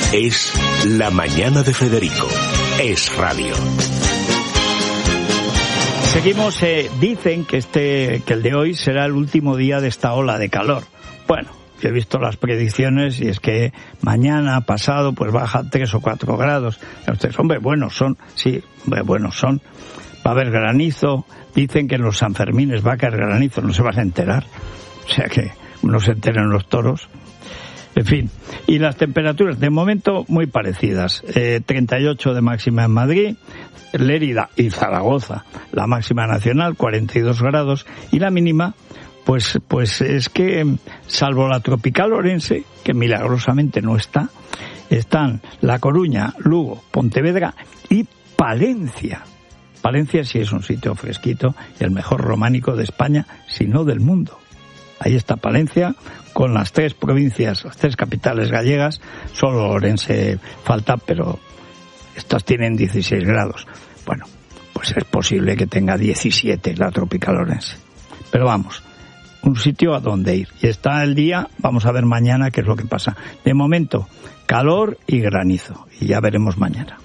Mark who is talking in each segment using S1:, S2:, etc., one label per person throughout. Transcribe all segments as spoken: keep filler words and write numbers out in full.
S1: Es La Mañana de Federico. Es radio.
S2: Seguimos, eh, dicen que este que el de hoy será el último día de esta ola de calor. Bueno, yo he visto las predicciones y es que mañana, pasado, pues baja tres o cuatro grados. Ustedes, hombre, buenos son, sí, hombre, buenos son. Va a haber granizo. Dicen que en los Sanfermines va a caer granizo, no se van a enterar. O sea que no se enteren los toros. En fin, y las temperaturas de momento muy parecidas. Eh, treinta y ocho de máxima en Madrid, Lérida y Zaragoza, la máxima nacional, cuarenta y dos grados, y la mínima, pues, pues es que, salvo la tropical Orense, que milagrosamente no está, están La Coruña, Lugo, Pontevedra y Palencia. Palencia sí es un sitio fresquito y el mejor románico de España, si no del mundo. Ahí está Palencia, con las tres provincias, las tres capitales gallegas, solo Orense falta, pero estas tienen dieciséis grados. Bueno, pues es posible que tenga diecisiete la tropical Orense. Pero vamos, un sitio a donde ir. Y está el día, vamos a ver mañana qué es lo que pasa. De momento, calor y granizo, y ya veremos mañana.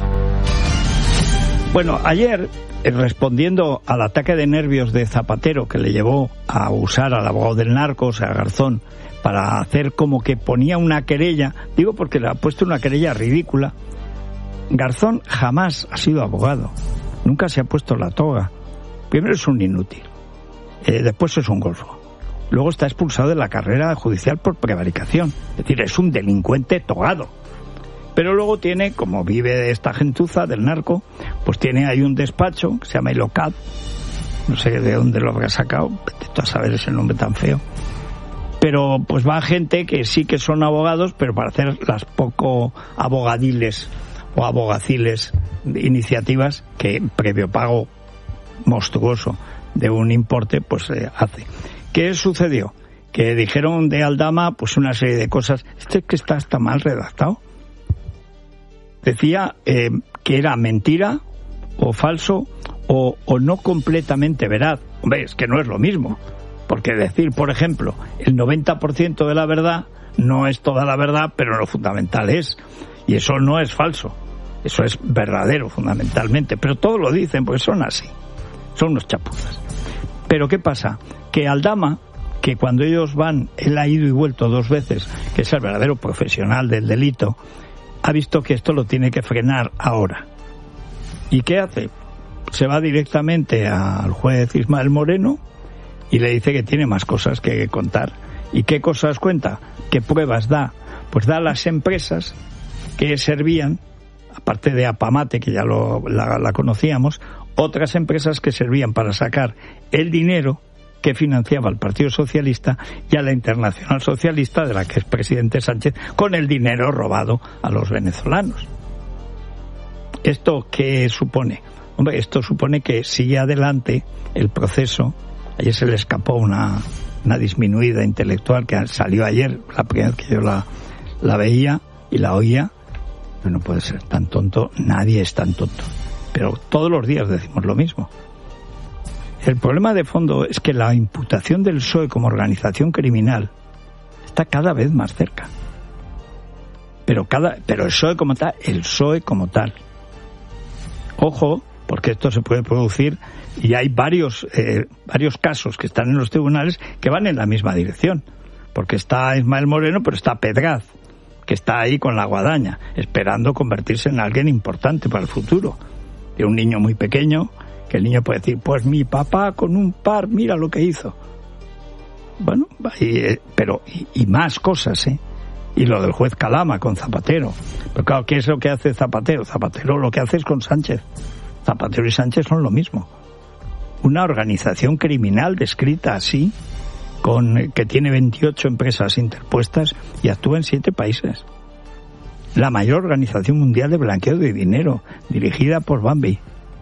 S2: Bueno, ayer, respondiendo al ataque de nervios de Zapatero que le llevó a usar al abogado del narco, o sea, Garzón, para hacer como que ponía una querella, digo porque le ha puesto una querella ridícula. Garzón jamás ha sido abogado, nunca se ha puesto la toga. Primero es un inútil, eh, después es un golfo, luego está expulsado de la carrera judicial por prevaricación, es decir, es un delincuente togado. Pero luego tiene, como vive de esta gentuza del narco, pues tiene ahí un despacho que se llama Ilocat, no sé de dónde lo habrá sacado, vete a saber ese nombre tan feo. Pero pues va gente que sí que son abogados, pero para hacer las poco abogadiles o abogaciles iniciativas que previo pago monstruoso de un importe pues eh, hace. ¿Qué sucedió? Que dijeron de Aldama pues una serie de cosas. Este que está hasta mal redactado. Decía eh, que era mentira o falso o, o no completamente veraz. Hombre, es que no es lo mismo. Porque decir, por ejemplo, el noventa por ciento de la verdad no es toda la verdad, pero lo fundamental es. Y eso no es falso. Eso es verdadero, fundamentalmente. Pero todos lo dicen, porque son así. Son unos chapuzas. Pero ¿qué pasa? Que Aldama, que cuando ellos van, él ha ido y vuelto dos veces, que es el verdadero profesional del delito, ha visto que esto lo tiene que frenar ahora. ¿Y qué hace? Se va directamente al juez Ismael Moreno y le dice que tiene más cosas que contar. ¿Y qué cosas cuenta? ¿Qué pruebas da? Pues da a las empresas que servían, aparte de Apamate, que ya lo, la, la conocíamos, otras empresas que servían para sacar el dinero que financiaba al Partido Socialista y a la Internacional Socialista, de la que es presidente Sánchez, con el dinero robado a los venezolanos. ¿Esto qué supone? Hombre, esto supone que sigue adelante el proceso. Ayer se le escapó una, una disminuida intelectual que salió ayer, la primera vez que yo la, la veía y la oía. No puede ser tan tonto, nadie es tan tonto. Pero todos los días decimos lo mismo. El problema de fondo es que la imputación del P S O E como organización criminal está cada vez más cerca. Pero cada, pero el P S O E como tal, el P S O E como tal. Ojo, porque esto se puede producir y hay varios, eh, varios casos que están en los tribunales que van en la misma dirección. Porque está Ismael Moreno, pero está Pedraz, que está ahí con la guadaña, esperando convertirse en alguien importante para el futuro. De un niño muy pequeño, que el niño puede decir, pues mi papá con un par, mira lo que hizo. Bueno, y, pero y, y más cosas, ¿eh? Y lo del juez Calama con Zapatero. Pero claro, ¿qué es lo que hace Zapatero? Zapatero lo que hace es con Sánchez. Zapatero y Sánchez son lo mismo. Una organización criminal descrita así, con que tiene veintiocho empresas interpuestas y actúa en siete países. La mayor organización mundial de blanqueo de dinero, dirigida por Bambi.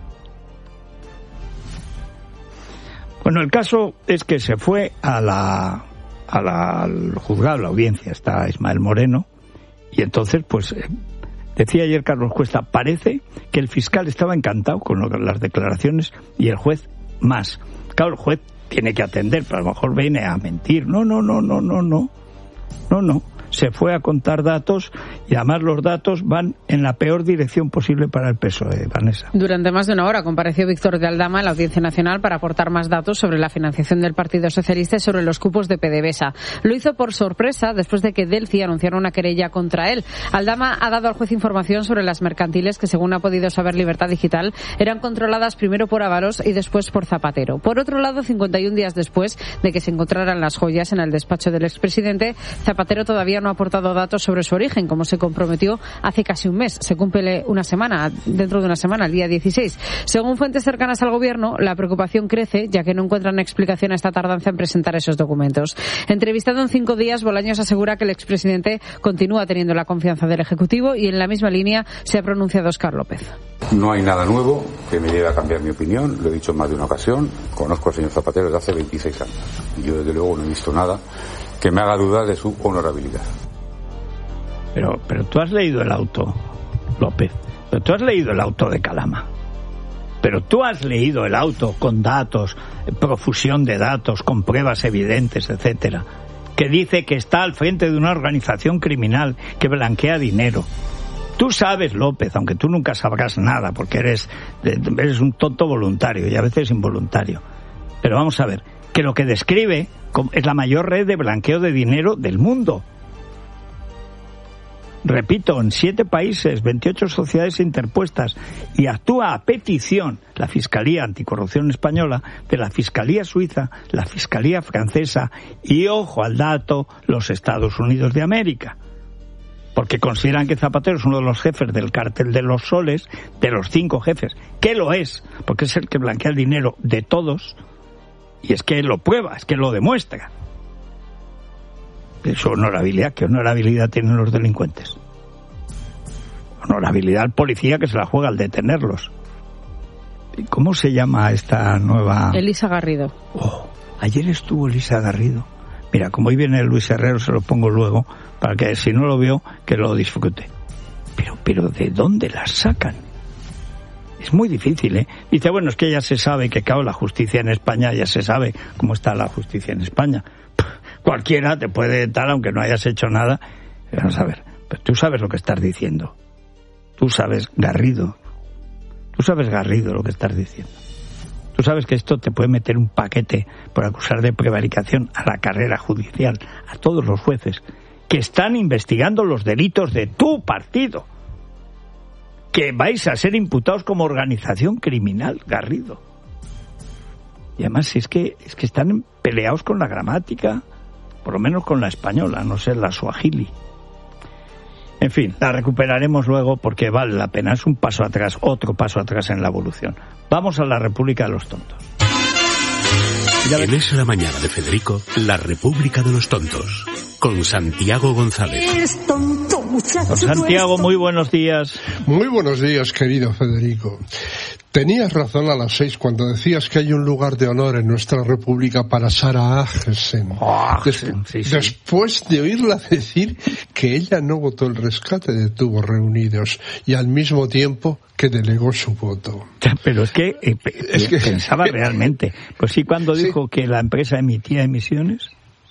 S2: Bueno, el caso es que se fue a la, a la, al juzgado, la audiencia, está Ismael Moreno, y entonces, pues, eh, decía ayer Carlos Cuesta, parece que el fiscal estaba encantado con lo, las declaraciones y el juez más. Claro, el juez tiene que atender, pero a lo mejor viene a mentir. No, no, no, no, no, no, no, no. se fue a contar datos y además los datos van en la peor dirección posible para el P S O E, Vanessa.
S3: Durante más de una hora compareció Víctor de Aldama en la Audiencia Nacional para aportar más datos sobre la financiación del Partido Socialista y sobre los cupos de PDVSA. Lo hizo por sorpresa después de que Delci anunciara una querella contra él. Aldama ha dado al juez información sobre las mercantiles que, según ha podido saber Libertad Digital, eran controladas primero por Ávaros y después por Zapatero. Por otro lado, cincuenta y un días después de que se encontraran las joyas en el despacho del expresidente, Zapatero todavía no ha aportado datos sobre su origen, como se comprometió hace casi un mes. Se cumple una semana, dentro de una semana, el día dieciséis. Según fuentes cercanas al gobierno, la preocupación crece, ya que no encuentran explicación a esta tardanza en presentar esos documentos. Entrevistado en cinco días, Bolaños asegura que el expresidente continúa teniendo la confianza del Ejecutivo y en la misma línea se ha pronunciado Óscar López.
S4: No hay nada nuevo que me lleve a cambiar mi opinión, lo he dicho en más de una ocasión. Conozco al señor Zapatero desde hace veintiséis años. Yo, desde luego, no he visto nada que me haga dudar de su honorabilidad.
S2: Pero, pero tú has leído el auto, López. Pero tú has leído el auto de Calama. Pero tú has leído el auto con datos, profusión de datos, con pruebas evidentes, etcétera, que dice que está al frente de una organización criminal que blanquea dinero. Tú sabes, López, aunque tú nunca sabrás nada, porque eres, eres un tonto voluntario y a veces involuntario. Pero vamos a ver, que lo que describe es la mayor red de blanqueo de dinero del mundo. Repito, en siete países, veintiocho sociedades interpuestas, y actúa a petición la Fiscalía Anticorrupción Española, de la Fiscalía Suiza, la Fiscalía Francesa y, ojo al dato, los Estados Unidos de América. Porque consideran que Zapatero es uno de los jefes del cártel de los soles, de los cinco jefes, que lo es, porque es el que blanquea el dinero de todos, y es que lo prueba, es que lo demuestra. Su honorabilidad, ¿qué honorabilidad tienen los delincuentes? Honorabilidad al policía que se la juega al detenerlos. ¿Cómo se llama esta nueva...?
S3: Elisa Garrido.
S2: Oh, ayer estuvo Elisa Garrido. Mira, como hoy viene Luis Herrero, se lo pongo luego, para que si no lo vio, que lo disfrute. Pero, pero ¿de dónde las sacan? Es muy difícil, ¿eh? Dice, bueno, es que ya se sabe que, claro, la justicia en España, ya se sabe cómo está la justicia en España. Cualquiera te puede tal, aunque no hayas hecho nada. Vamos a ver, pero tú sabes lo que estás diciendo. Tú sabes, Garrido. Tú sabes, Garrido, lo que estás diciendo. Tú sabes que esto te puede meter un paquete por acusar de prevaricación a la carrera judicial, a todos los jueces que están investigando los delitos de tu partido, que vais a ser imputados como organización criminal, Garrido. Y además es que es que están peleados con la gramática, por lo menos con la española, no sé, la suajili. En fin, la recuperaremos luego porque vale la pena, es un paso atrás, otro paso atrás en la evolución. Vamos a la República de los Tontos.
S1: En Es la Mañana de Federico, la República de los Tontos, con Santiago González.
S5: Eres tonto, muchacho.
S2: Don Santiago, muy buenos días.
S6: Muy buenos días, querido Federico. Tenías razón a las seis cuando decías que hay un lugar de honor en nuestra república para Sara Agesen.
S2: Oh,
S6: Des-
S2: sí, sí.
S6: Después de oírla decir que ella no votó el rescate de tubos reunidos y al mismo tiempo que delegó su voto.
S2: Pero es que, eh,
S6: Es que
S2: pensaba
S6: que,
S2: realmente. Pues sí, cuando
S6: sí.
S2: dijo que la empresa emitía emisiones.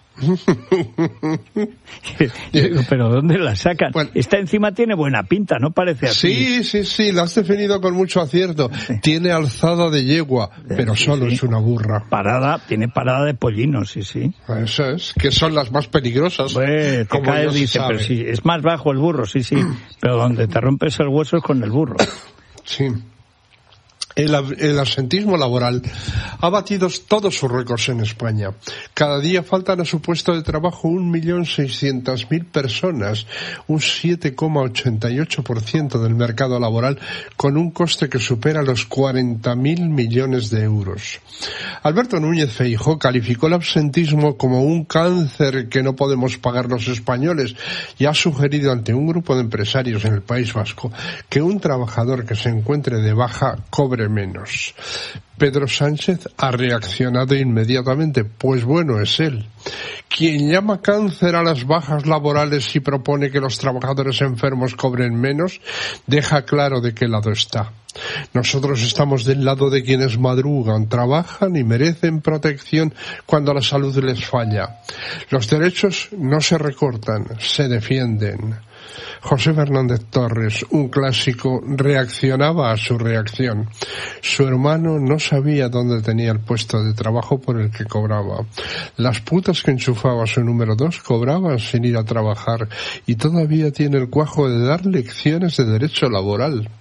S2: Digo, pero ¿dónde la sacan?
S6: Bueno,
S2: esta encima tiene buena pinta, ¿no parece así?
S6: Sí, sí, sí, la has definido con mucho acierto.
S2: Sí.
S6: Tiene alzada de yegua, pero
S2: Sí,
S6: solo
S2: sí.
S6: es una burra.
S2: Parada, tiene parada de pollinos, sí, sí.
S6: Eso es, que son las más peligrosas.
S2: Pues te
S6: como
S2: cae,
S6: ya se
S2: dice,
S6: sabe.
S2: pero sí, es más bajo el burro, sí, sí. Pero donde te rompes el hueso es con el burro.
S6: Sí. El, el absentismo laboral ha batido todos sus récords en España. Cada día faltan a su puesto de trabajo un millón seiscientas mil personas, un siete coma ochenta y ocho por ciento del mercado laboral, con un coste que supera los cuarenta mil millones de euros. Alberto Núñez Feijóo calificó el absentismo como un cáncer que no podemos pagar los españoles y ha sugerido ante un grupo de empresarios en el País Vasco que un trabajador que se encuentre de baja cobre menos. Pedro Sánchez ha reaccionado inmediatamente, pues bueno, es él. Quien llama cáncer a las bajas laborales y propone que los trabajadores enfermos cobren menos, deja claro de qué lado está. Nosotros estamos del lado de quienes madrugan, trabajan y merecen protección cuando la salud les falla. Los derechos no se recortan, se defienden. José Fernández Torres, un clásico, reaccionaba a su reacción. Su hermano no sabía dónde tenía el puesto de trabajo por el que cobraba. Las putas que enchufaba su número dos cobraban sin ir a trabajar y todavía tiene el cuajo de dar lecciones de derecho laboral.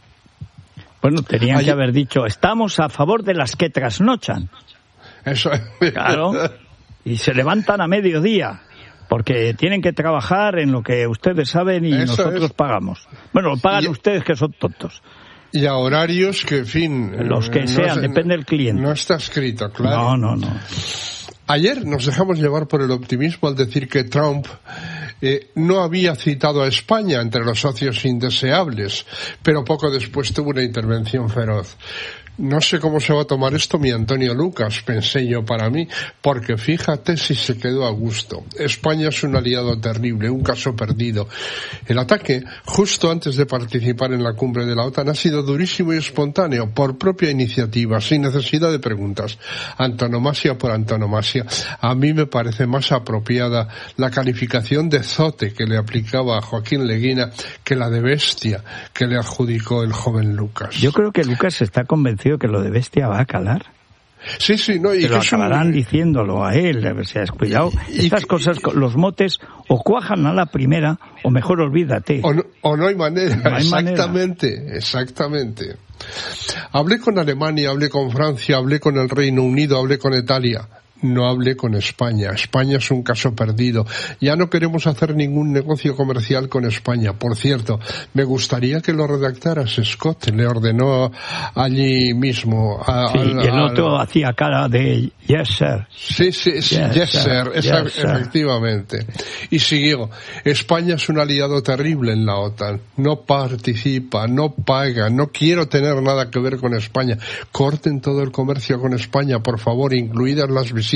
S2: Bueno, tenían Ay... que haber dicho, estamos a favor de las que trasnochan.
S6: Eso
S2: Claro, y se levantan a mediodía, porque tienen que trabajar en lo que ustedes saben y Eso nosotros es. pagamos. Bueno, lo pagan y... ustedes que son tontos.
S6: Y a horarios que, en fin...
S2: Los que sean, no, depende del cliente.
S6: No está escrito, claro.
S2: No, no, no.
S6: Ayer nos dejamos llevar por el optimismo al decir que Trump eh, no había citado a España entre los socios indeseables, pero poco después tuvo una intervención feroz. No sé cómo se va a tomar esto mi Antonio Lucas, pensé yo para mí, porque fíjate si se quedó a gusto. España es un aliado terrible, un caso perdido. El ataque, justo antes de participar en la cumbre de la OTAN, ha sido durísimo y espontáneo, por propia iniciativa, sin necesidad de preguntas. Antonomasia por antonomasia. A mí me parece más apropiada la calificación de zote que le aplicaba a Joaquín Leguina que la de bestia que le adjudicó el joven Lucas.
S2: Yo creo que Lucas está convencido que lo de bestia va a calar.
S6: Sí, sí, no, y
S2: que
S6: que
S2: lo acabarán un... diciéndolo a él, a ver si has cuidado. Y, Estas y, cosas, y, los motes, o cuajan a la primera, o mejor olvídate.
S6: O no, o no hay manera,
S2: no hay
S6: exactamente, manera. exactamente. Hablé con Alemania, hablé con Francia, hablé con el Reino Unido, hablé con Italia. No hablé con España. España es un caso perdido. Ya no queremos hacer ningún negocio comercial con España. Por cierto, me gustaría que lo redactaras, Scott. Le ordenó allí mismo. A,
S2: sí,
S6: a,
S2: y el otro a, hacía cara de yes, sir.
S6: Sí, sí, sí yes, yes, sir. Esa, yes, efectivamente. Y siguió. España es un aliado terrible en la OTAN. No participa, no paga. No quiero tener nada que ver con España. Corten todo el comercio con España, por favor, incluidas las visitas.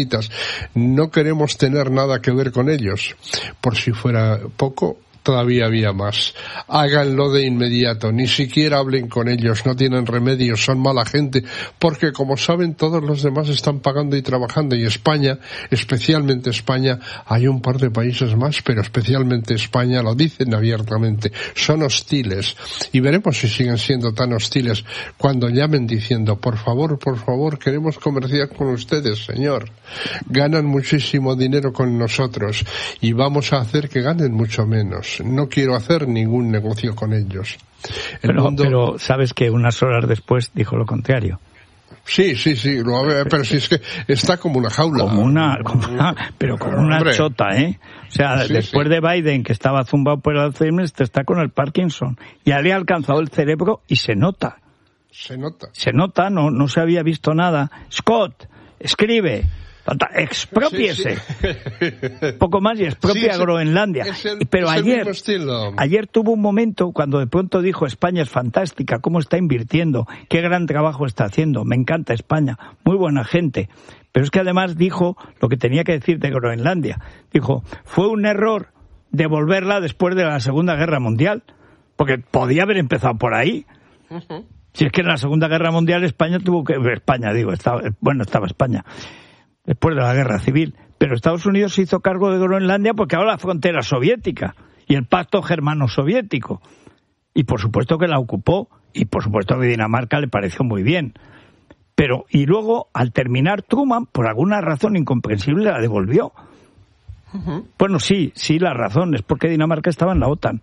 S6: No queremos tener nada que ver con ellos. Por si fuera poco, todavía había más. Háganlo de inmediato, ni siquiera hablen con ellos, no tienen remedio, son mala gente, porque como saben todos los demás están pagando y trabajando, y España, especialmente España, hay un par de países más, pero especialmente España, lo dicen abiertamente, son hostiles, y veremos si siguen siendo tan hostiles cuando llamen diciendo, por favor, por favor, queremos comerciar con ustedes, señor. Ganan muchísimo dinero con nosotros, y vamos a hacer que ganen mucho menos. No quiero hacer ningún negocio con ellos. El
S2: pero,
S6: mundo...
S2: pero sabes que unas horas después dijo lo contrario.
S6: Sí, sí, sí, lo, pero si es que está como una jaula.
S2: Como una, como una pero como una Hombre. chota, ¿eh? O sea, sí, después sí. de Biden, que estaba zumbado por el Alzheimer, está con el Parkinson. Ya le ha alcanzado el cerebro y se nota.
S6: Se nota.
S2: Se nota, no, no se había visto nada. Scott, escribe. Expropiese. Sí, sí. Poco más y expropia sí, Groenlandia. El, Pero ayer, ayer tuvo un momento cuando de pronto dijo España es fantástica, cómo está invirtiendo, qué gran trabajo está haciendo, me encanta España, muy buena gente. Pero es que además dijo lo que tenía que decir de Groenlandia. Dijo, fue un error devolverla después de la Segunda Guerra Mundial, porque podía haber empezado por ahí. Uh-huh. Si es que en la Segunda Guerra Mundial España tuvo que... España, digo, estaba, bueno, estaba España. Después de la guerra civil, pero Estados Unidos se hizo cargo de Groenlandia porque ahora la frontera soviética y el pacto germano-soviético, y por supuesto que la ocupó, y por supuesto que Dinamarca le pareció muy bien, pero y luego al terminar Truman, por alguna razón incomprensible, la devolvió. Uh-huh. Bueno, sí, sí, la razón es porque Dinamarca estaba en la OTAN.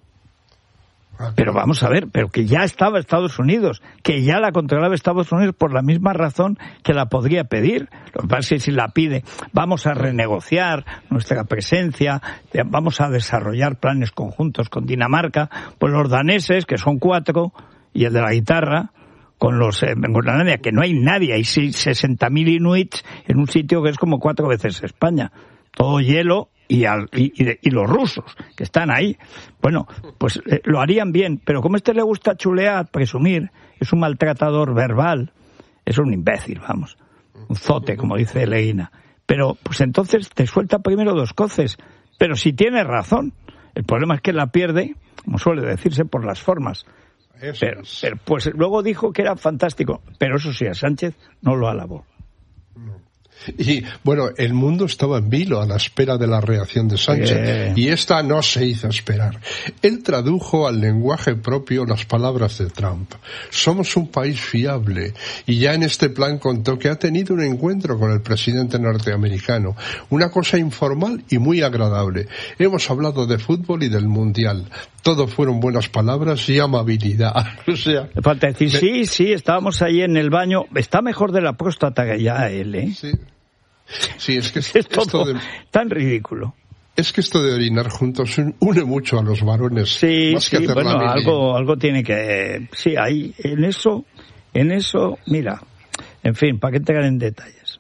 S2: Pero vamos a ver, pero que ya estaba Estados Unidos, que ya la controlaba Estados Unidos por la misma razón que la podría pedir. Lo que pasa es que si la pide, vamos a renegociar nuestra presencia, vamos a desarrollar planes conjuntos con Dinamarca, pues los daneses, que son cuatro, y el de la guitarra, con los eh, en Groenlandia, que no hay nadie, hay sesenta mil inuits en un sitio que es como cuatro veces España. Todo hielo. Y, al, y, y, de, y los rusos que están ahí, bueno, pues eh, lo harían bien, pero como a este le gusta chulear, presumir, es un maltratador verbal, es un imbécil, vamos, un zote, como dice Leguina, pero pues entonces te suelta primero dos coces, pero si tiene razón, el problema es que la pierde, como suele decirse, por las formas. Pero, pero, pues luego dijo que era fantástico, pero eso sí, a Sánchez no lo alabó.
S6: No. Y bueno, el mundo estaba en vilo a la espera de la reacción de Sánchez, eh. y esta no se hizo esperar. Él tradujo al lenguaje propio las palabras de Trump. Somos un país fiable, y ya en este plan contó que ha tenido un encuentro con el presidente norteamericano, una cosa informal y muy agradable. Hemos hablado de fútbol y del mundial. Todo fueron buenas palabras y amabilidad. O sea,
S2: le falta decir, me... sí, sí, estábamos ahí en el baño. Está mejor de la próstata que ya él, ¿eh?
S6: Sí. Sí, es que es,
S2: es todo de, tan ridículo.
S6: Es que esto de orinar juntos une mucho a los varones.
S2: Sí,
S6: más
S2: sí,
S6: que
S2: bueno, algo, algo tiene que... Sí, ahí, en eso, en eso, mira, en fin, para que te ganen detalles.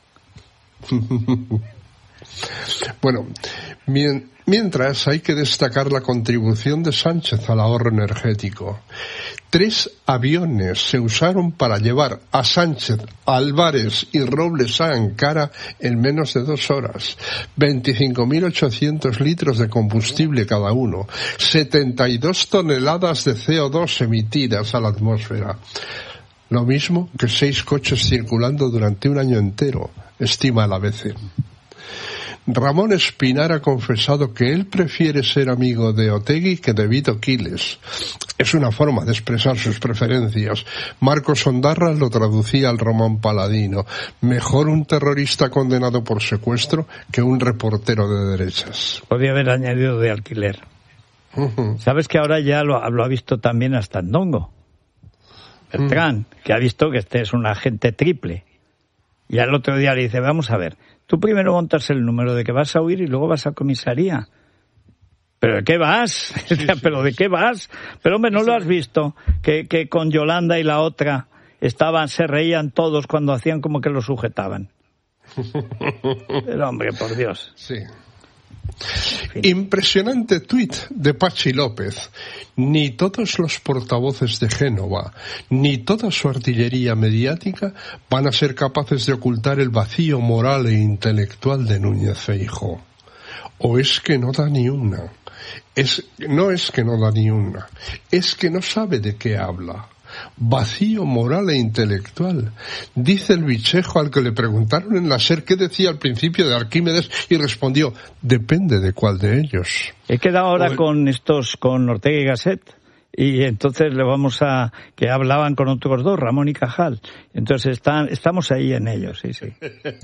S6: Bueno, mientras hay que destacar la contribución de Sánchez al ahorro energético. Tres aviones se usaron para llevar a Sánchez, Álvarez y Robles a Ankara en menos de dos horas. veinticinco mil ochocientos litros de combustible cada uno. setenta y dos toneladas de C O dos emitidas a la atmósfera. Lo mismo que seis coches circulando durante un año entero, estima el A B C. Ramón Espinar ha confesado que él prefiere ser amigo de Otegi que de Vito Quiles. Es una forma de expresar sus preferencias. Marcos Ondarra lo traducía al Román Paladino. Mejor un terrorista condenado por secuestro que un reportero de derechas.
S2: Podría haber añadido de alquiler. Uh-huh. ¿Sabes que ahora ya lo, lo ha visto también hasta Ndongo? Beltrán, uh-huh. que ha visto que este es un agente triple. Y al otro día le dice, vamos a ver, tú primero montas el número de que vas a huir y luego vas a comisaría. ¿Pero de qué vas? Sí, sí, ¿Pero de qué vas? Pero hombre, ¿no lo has visto? Que, que con Yolanda y la otra estaban, se reían todos cuando hacían como que lo sujetaban. Pero hombre, por Dios.
S6: Sí. Impresionante tuit de Pachi López. Ni todos los portavoces de Génova, ni toda su artillería mediática van a ser capaces de ocultar el vacío moral e intelectual de Núñez Feijóo. O es que no da ni una. Es, no es que no da ni una. Es que no sabe de qué habla. Vacío moral e intelectual. Dice el bichejo al que le preguntaron en la SER qué decía al principio de Arquímedes y respondió, depende de cuál de ellos.
S2: He quedado ahora el... con estos, con Ortega y Gasset, y entonces le vamos a, que hablaban con otros dos, Ramón y Cajal. Entonces están, estamos ahí en ellos, sí, sí.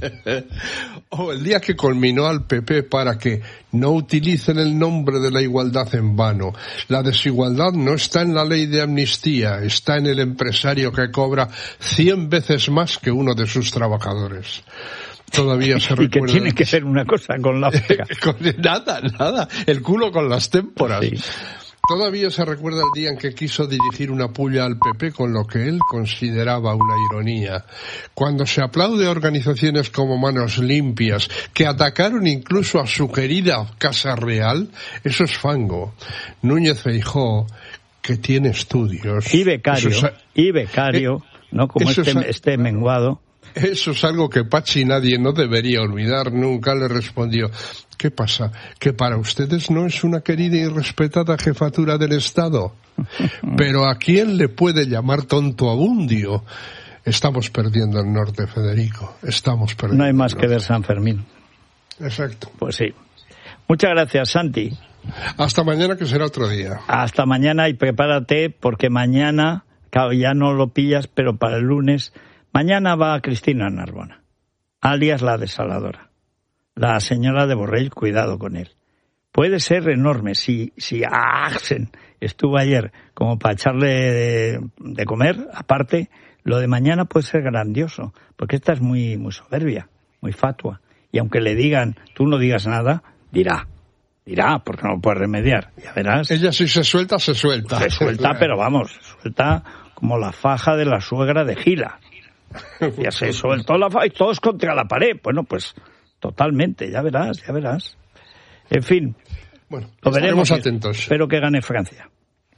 S6: O el día que culminó al P P para que no utilicen el nombre de la igualdad en vano. La desigualdad no está en la ley de amnistía, está en el empresario que cobra cien veces más que uno de sus trabajadores. Todavía se recuerda.
S2: Y que tiene que ser una cosa con la otra.
S6: Nada, nada. El culo con las témporas.
S2: Sí.
S6: Todavía se recuerda el día en que quiso dirigir una puya al P P con lo que él consideraba una ironía. Cuando se aplaude a organizaciones como Manos Limpias, que atacaron incluso a su querida Casa Real, eso es fango. Núñez Feijóo, que tiene estudios.
S2: Y becario, es, y becario, eh, ¿no? Como este, es, este menguado.
S6: Eso es algo que Pachi nadie no debería olvidar. Nunca le respondió. ¿Qué pasa? ¿Que para ustedes no es una querida y respetada jefatura del Estado? Pero ¿a quién le puede llamar tonto abundio? Estamos perdiendo el norte, Federico. Estamos perdiendo.
S2: No hay más que ver San Fermín.
S6: Exacto.
S2: Pues sí. Muchas gracias, Santi.
S6: Hasta mañana, que será otro día.
S2: Hasta mañana, y prepárate, porque mañana, claro, ya no lo pillas, pero para el lunes, mañana va Cristina Narbona, alias la desaladora. La señora de Borrell, cuidado con él. Puede ser enorme. Si, si Axen estuvo ayer como para echarle de, de comer, aparte, lo de mañana puede ser grandioso, porque esta es muy, muy soberbia, muy fatua. Y aunque le digan, tú no digas nada, dirá. Dirá, porque no lo puede remediar. Ya verás.
S6: Ella si se suelta, se suelta.
S2: Se suelta, pero vamos, se suelta como la faja de la suegra de Gila. Ya se sueltó la faja y todos contra la pared. Bueno, pues... Totalmente, ya verás, ya verás. En fin,
S6: bueno, lo veremos atentos.
S2: Espero que gane Francia.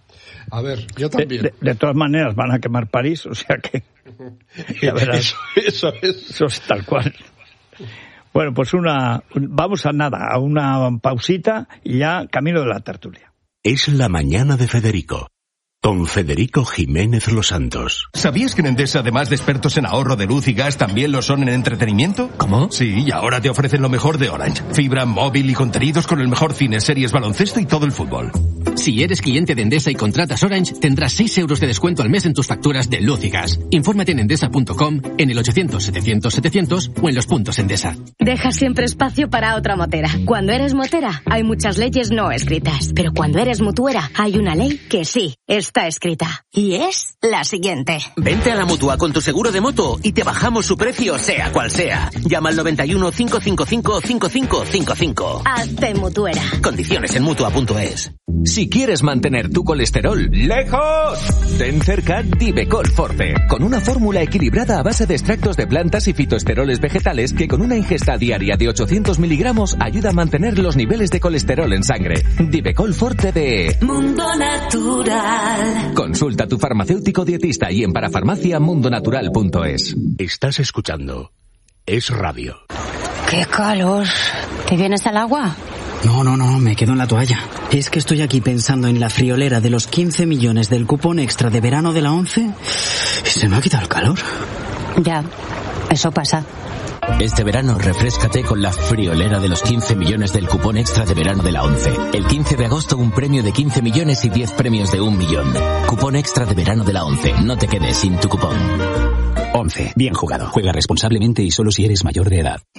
S6: A ver, yo también.
S2: De, de, de todas maneras van a quemar París, o sea que ya verás.
S6: Eso, eso es.
S2: Eso es tal cual. Bueno, pues una, vamos a nada, a una pausita y ya camino de la tertulia.
S1: Es la mañana de Federico. Con Federico Jiménez Los Santos.
S5: ¿Sabías que en Endesa, además de expertos en ahorro de luz y gas, también lo son en entretenimiento?
S7: ¿Cómo?
S5: Sí, y ahora te ofrecen lo mejor de Orange. Fibra, móvil y contenidos con el mejor cine, series, baloncesto y todo el fútbol.
S7: Si eres cliente de Endesa y contratas Orange, tendrás seis euros de descuento al mes en tus facturas de luz y gas. Infórmate en endesa punto com, en el ochocientos setecientos setecientos o en los puntos Endesa.
S8: Deja siempre espacio para otra motera. Cuando eres motera, hay muchas leyes no escritas. Pero cuando eres mutuera, hay una ley que sí está escrita. Y es la siguiente.
S9: Vente a la Mutua con tu seguro de moto y te bajamos su precio, sea cual sea. Llama al noventa y uno, cinco cinco cinco, cinco cinco cinco cinco.
S8: Hazte mutuera.
S9: Condiciones en mutua punto es.
S10: Si quieres mantener tu colesterol lejos, ten cerca Divecol Forte, con una fórmula equilibrada a base de extractos de plantas y fitoesteroles vegetales que con una ingesta diaria de ochocientos miligramos ayuda a mantener los niveles de colesterol en sangre. Divecol Forte de
S8: Mundo Natural.
S10: Consulta a tu farmacéutico dietista y en parafarmacia mundo natural punto es.
S1: Estás escuchando Es Radio.
S8: ¡Qué calor! ¿Te vienes al agua?
S11: No, no, no, me quedo en la toalla. Es que estoy aquí pensando en la friolera de los quince millones del cupón extra de verano de la ONCE y se me ha quitado el calor.
S8: Ya, eso pasa.
S12: Este verano refréscate con la friolera de los quince millones del cupón extra de verano de la ONCE. El quince de agosto un premio de quince millones y diez premios de un millón. Cupón extra de verano de la ONCE. No te quedes sin tu cupón.
S13: ONCE. Bien jugado. Juega responsablemente y solo si eres mayor de edad.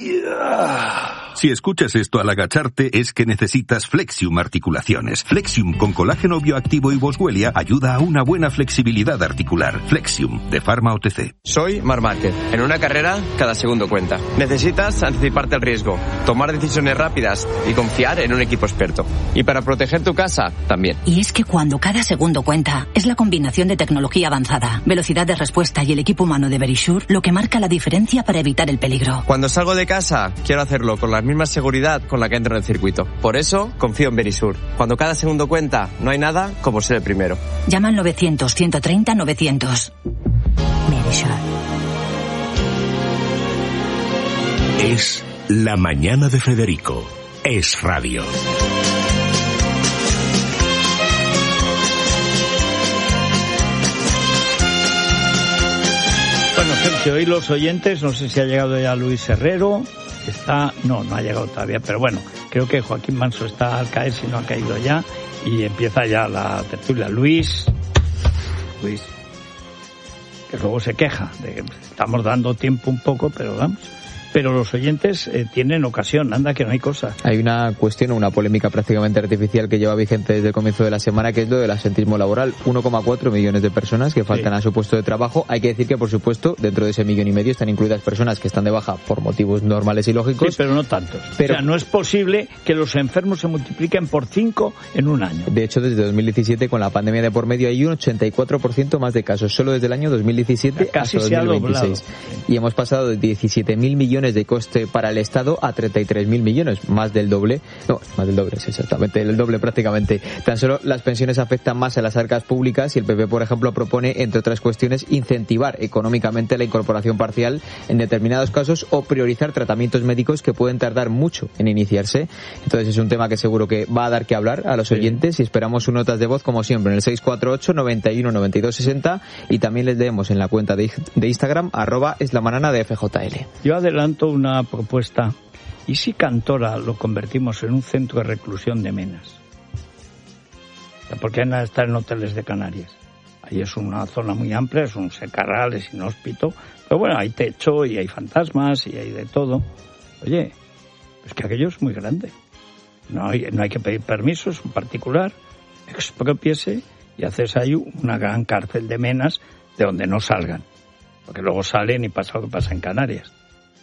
S14: Si escuchas esto al agacharte es que necesitas Flexium Articulaciones. Flexium con colágeno bioactivo y boswellia ayuda a una buena flexibilidad articular. Flexium, de Pharma O T C.
S15: Soy Marc Márquez. En una carrera, cada segundo cuenta. Necesitas anticiparte al riesgo, tomar decisiones rápidas y confiar en un equipo experto. Y para proteger tu casa, también.
S16: Y es que cuando cada segundo cuenta, es la combinación de tecnología avanzada, velocidad de respuesta y el equipo humano de Verisure lo que marca la diferencia para evitar el peligro.
S15: Cuando salgo de casa, quiero hacerlo con la misma seguridad con la que entro en el circuito. Por eso, confío en Verisure. Cuando cada segundo cuenta, no hay nada como ser el primero.
S16: Llama al novecientos, ciento treinta, novecientos. Verisure.
S1: Es La Mañana de Federico. Es Radio.
S2: Bueno, Sergio, hoy los oyentes, no sé si ha llegado ya Luis Herrero, está, no, no ha llegado todavía, pero bueno, creo que Joaquín Manso está al caer, si no ha caído ya, y empieza ya la tertulia. Luis, Luis, que luego se queja de que estamos dando tiempo un poco, pero vamos. Pero los oyentes eh, tienen ocasión, anda que no hay cosa.
S17: Hay una cuestión, una polémica prácticamente artificial que lleva vigente desde el comienzo de la semana, que es lo del absentismo laboral. uno coma cuatro millones de personas que faltan sí. a su puesto de trabajo. Hay que decir que, por supuesto, dentro de ese millón y medio están incluidas personas que están de baja por motivos normales y lógicos.
S2: Sí, pero no tantos. Pero, o sea, no es posible que los enfermos se multipliquen por cinco en un año.
S17: De hecho, desde dos mil diecisiete, con la pandemia de por medio, hay un ochenta y cuatro por ciento más de casos, solo desde el año dos mil diecisiete
S2: casi
S17: hasta dos mil veintiséis.
S2: Se ha doblado.
S17: Y hemos pasado de diecisiete mil millones de coste para el Estado a treinta y tres mil millones, más del doble, no, más del doble, sí, exactamente, el doble prácticamente. Tan solo las pensiones afectan más a las arcas públicas y el P P, por ejemplo, propone, entre otras cuestiones, incentivar económicamente la incorporación parcial en determinados casos o priorizar tratamientos médicos que pueden tardar mucho en iniciarse. Entonces es un tema que seguro que va a dar que hablar a los sí. oyentes y esperamos sus notas de voz, como siempre, en el seis cuatro ocho, noventa y uno, noventa y dos, sesenta y también les leemos en la cuenta de, de Instagram, arroba es la manana de F J L.
S2: Yo adelanto una propuesta. ¿Y si Cantora lo convertimos en un centro de reclusión de menas? ¿Por qué no estar en hoteles de Canarias? Ahí es una zona muy amplia, es un secarral, es inhóspito, pero bueno, hay techo y hay fantasmas y hay de todo. Oye, es que aquello es muy grande. No hay, no hay que pedir permiso, es un particular, expropiese y haces ahí una gran cárcel de menas de donde no salgan, porque luego salen y pasa lo que pasa en Canarias.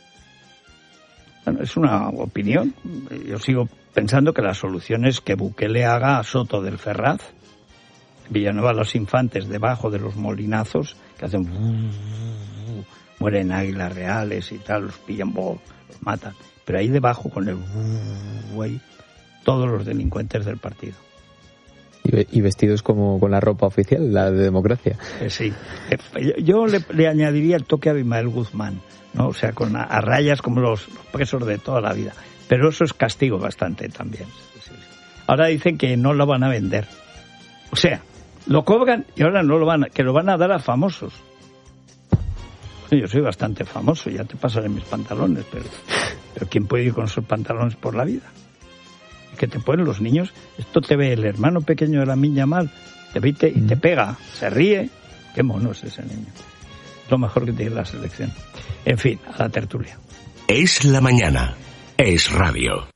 S2: Bueno, es una opinión. Yo sigo pensando que la solución es que Bukele haga a Soto del Ferraz, Villanueva los Infantes debajo de los molinazos, que hacen... mueren águilas reales y tal, los pillan, los matan. Pero ahí debajo, con el... todos los delincuentes del partido.
S17: Y vestidos como con la ropa oficial, la de democracia.
S2: Eh, sí. Yo le, le añadiría el toque a Abimael Guzmán, ¿no? O sea, con a, a rayas como los, los presos de toda la vida. Pero eso es castigo bastante también. Sí, sí. Ahora dicen que no la van a vender. O sea, Lo cobran y ahora no lo van a, que lo van a dar a famosos. Yo soy bastante famoso, ya te pasaré mis pantalones, pero, pero ¿quién puede ir con esos pantalones por la vida? Que te ponen los niños, esto te ve el hermano pequeño de la niña mal, te ve y te, y te pega, se ríe, qué mono es ese niño. Lo mejor que tiene la selección. En fin, a la tertulia.
S1: Es la mañana, es radio.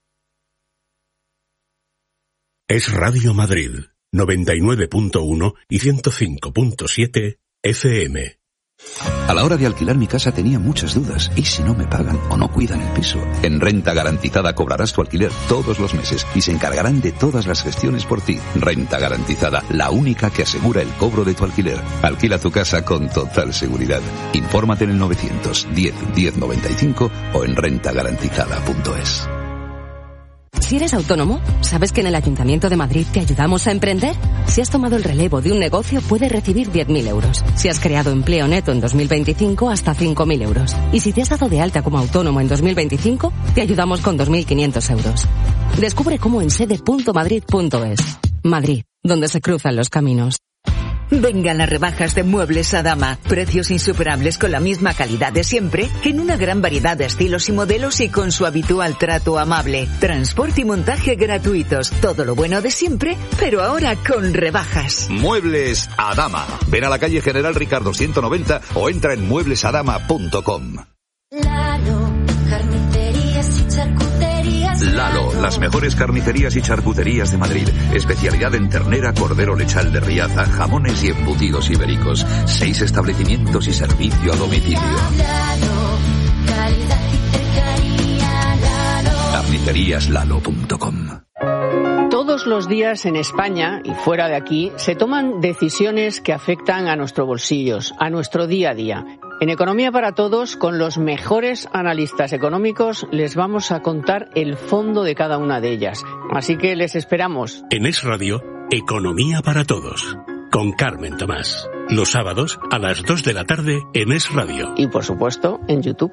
S1: Es Radio Madrid, noventa y nueve punto uno y ciento cinco punto siete F M.
S18: A la hora de alquilar mi casa tenía muchas dudas. ¿Y si no me pagan o no cuidan el piso? En Renta Garantizada cobrarás tu alquiler todos los meses y se encargarán de todas las gestiones por ti. Renta Garantizada, la única que asegura el cobro de tu alquiler. Alquila tu casa con total seguridad. Infórmate en el novecientos diez diez noventa y cinco o en renta garantizada punto es.
S19: Si eres autónomo, ¿sabes que en el Ayuntamiento de Madrid te ayudamos a emprender? Si has tomado el relevo de un negocio, puedes recibir diez mil euros. Si has creado empleo neto en dos mil veinticinco, hasta cinco mil euros. Y si te has dado de alta como autónomo en dos mil veinticinco, te ayudamos con dos mil quinientos euros. Descubre cómo en sede punto madrid punto es. Madrid, donde se cruzan los caminos.
S20: Vengan las rebajas de Muebles Adama. Precios insuperables con la misma calidad de siempre, en una gran variedad de estilos y modelos y con su habitual trato amable. Transporte y montaje gratuitos. Todo lo bueno de siempre, pero ahora con rebajas.
S21: Muebles Adama. Ven a la calle General Ricardo ciento noventa o entra en muebles adama punto com.
S22: Lalo, carnicerías y charcuterías.
S21: Lalo, las mejores carnicerías y charcuterías de Madrid. Especialidad en ternera, cordero lechal de Riaza, jamones y embutidos ibéricos. Seis establecimientos y servicio a domicilio.
S22: Lalo, calidad y cercanía. Lalo.
S21: carnicerías lalo punto com.
S23: Todos los días en España y fuera de aquí se toman decisiones que afectan a nuestros bolsillos, a nuestro día a día. En Economía para Todos, con los mejores analistas económicos, les vamos a contar el fondo de cada una de ellas. Así que les esperamos.
S1: En Es Radio, Economía para Todos, con Carmen Tomás. Los sábados a las dos de la tarde en Es Radio.
S23: Y por supuesto, en YouTube.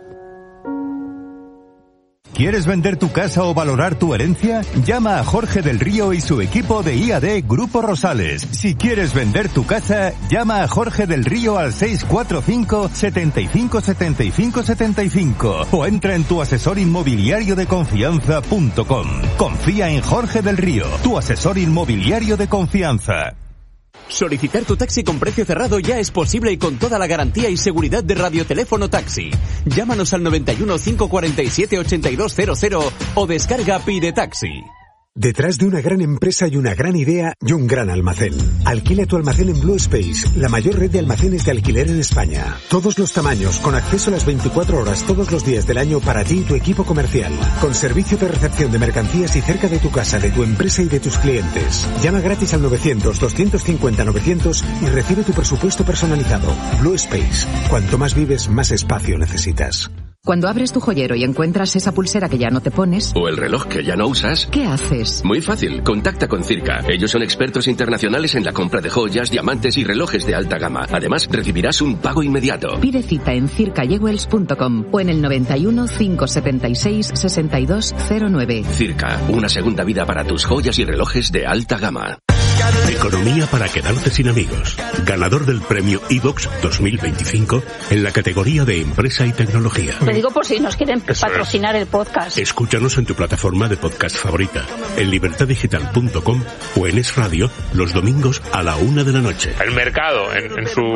S24: ¿Quieres vender tu casa o valorar tu herencia? Llama a Jorge del Río y su equipo de I A D Grupo Rosales. Si quieres vender tu casa, llama a Jorge del Río al seis cuatro cinco, setenta y cinco, setenta y cinco, setenta y cinco o entra en tu asesor inmobiliario de confianza punto com. Confía en Jorge del Río, tu asesor inmobiliario de confianza.
S25: Solicitar tu taxi con precio cerrado ya es posible y con toda la garantía y seguridad de Radioteléfono Taxi. Llámanos al noventa y uno, cinco cuarenta y siete, ochenta y dos cero cero o descarga Pide Taxi.
S26: Detrás de una gran empresa hay una gran idea y un gran almacén. Alquila tu almacén en Blue Space, la mayor red de almacenes de alquiler en España. Todos los tamaños, con acceso a las veinticuatro horas todos los días del año para ti y tu equipo comercial. Con servicio de recepción de mercancías y cerca de tu casa, de tu empresa y de tus clientes. Llama gratis al novecientos, doscientos cincuenta, novecientos y recibe tu presupuesto personalizado. Blue Space. Cuanto más vives, más espacio necesitas.
S27: Cuando abres tu joyero y encuentras esa pulsera que ya no te pones...
S28: O el reloj que ya no usas...
S27: ¿Qué haces?
S28: Muy fácil, contacta con Circa. Ellos son expertos internacionales en la compra de joyas, diamantes y relojes de alta gama. Además, recibirás un pago inmediato.
S27: Pide cita en circa jewels punto com o en el noventa y uno, cinco setenta y seis, sesenta y dos cero nueve.
S28: Circa, una segunda vida para tus joyas y relojes de alta gama.
S1: Economía para quedarte sin amigos. Ganador del premio iVox dos mil veinticinco en la categoría de Empresa y Tecnología.
S29: Te digo por si nos quieren patrocinar el podcast.
S1: Escúchanos en tu plataforma de podcast favorita, en libertad digital punto com o en Es Radio los domingos a la una de la noche.
S30: El mercado en, en su...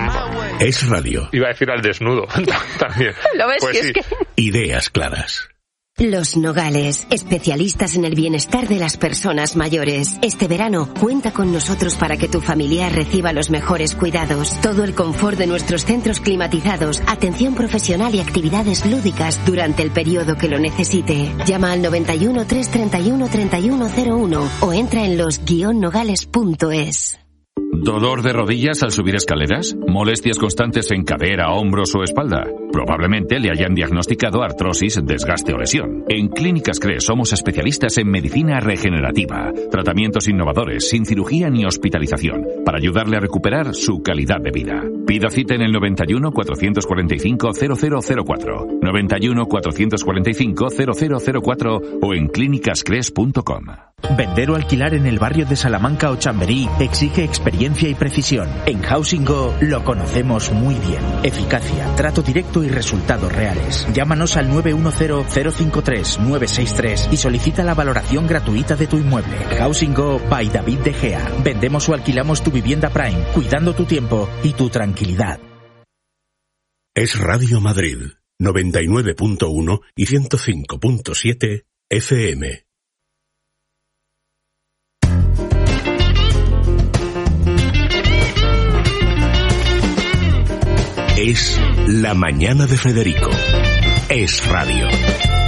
S1: Es Radio.
S30: Iba a decir al desnudo también.
S29: ¿Lo ves?
S30: Pues
S29: que
S30: sí.
S29: es que...
S1: Ideas claras.
S31: Los Nogales, especialistas en el bienestar de las personas mayores. Este verano, cuenta con nosotros para que tu familiar reciba los mejores cuidados. Todo el confort de nuestros centros climatizados, atención profesional y actividades lúdicas durante el periodo que lo necesite. Llama al noventa y uno, trescientos treinta y uno, treinta y uno cero uno o entra en los guion nogales punto es.
S3: ¿Dolor de rodillas al subir escaleras? ¿Molestias constantes en cadera, hombros o espalda? Probablemente le hayan diagnosticado artrosis, desgaste o lesión. En Clínicas Cres somos especialistas en medicina regenerativa, tratamientos innovadores, sin cirugía ni hospitalización, para ayudarle a recuperar su calidad de vida. Pida cita en el noventa y uno, cuatrocientos cuarenta y cinco, cero cero cero cuatro, noventa y uno, cuatrocientos cuarenta y cinco, cero cero cero cuatro o en clínicas cres punto com.
S4: Vender o alquilar en el barrio de Salamanca o Chamberí exige experiencia y precisión. En Housing Go lo conocemos muy bien. Eficacia, trato directo y resultados reales. Llámanos al nueve uno cero, cero cinco tres, nueve seis tres y solicita la valoración gratuita de tu inmueble. Housing Go by David De Gea. Vendemos o alquilamos tu vivienda Prime, cuidando tu tiempo y tu tranquilidad.
S1: Es Radio Madrid, noventa y nueve punto uno y ciento cinco punto siete F M. Es La Mañana de Federico. Es radio.